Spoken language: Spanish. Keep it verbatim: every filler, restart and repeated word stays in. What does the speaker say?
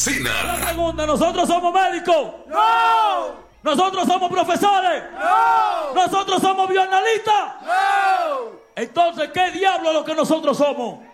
cocina. La segunda, ¿nosotros somos médicos? ¡No! ¿Nosotros somos profesores? ¡No! ¿Nosotros somos bioanalistas? ¡No! Entonces, ¿qué diablo es lo que nosotros somos?